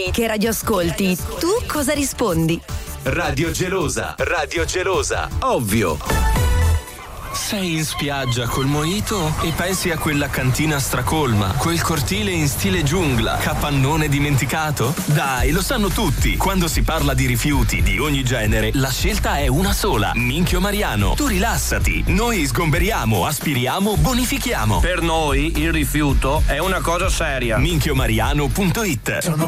che radio ascolti, tu cosa rispondi? Radio Gelosa, ovvio. Sei in spiaggia col mojito e pensi a quella cantina stracolma, quel cortile in stile giungla, capannone dimenticato? Dai, lo sanno tutti. Quando si parla di rifiuti di ogni genere, la scelta è una sola: Minchio Mariano. Tu rilassati, noi sgomberiamo, aspiriamo, bonifichiamo. Per noi il rifiuto è una cosa seria. minchiomariano.it